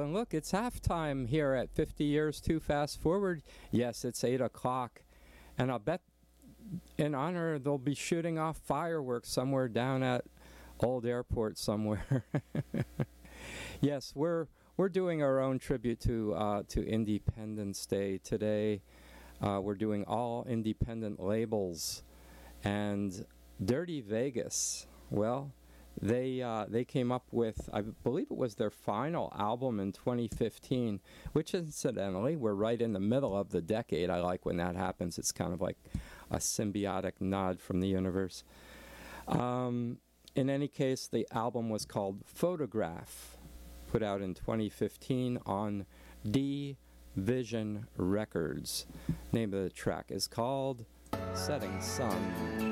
and look, it's halftime here at 50 Years Too Fast Forward. Yes, it's 8 o'clock. And I'll bet in honor they'll be shooting off fireworks somewhere down at Old Airport somewhere. Yes, we're doing our own tribute to Independence Day today. We're doing all independent labels. And Dirty Vegas, well, they came up with, I believe it was their final album in 2015, which incidentally, we're right in the middle of the decade. I like when that happens. It's kind of like a symbiotic nod from the universe. In any case, the album was called Photograph, put out in 2015 on D Vision Records. Name of the track is called Setting Sun.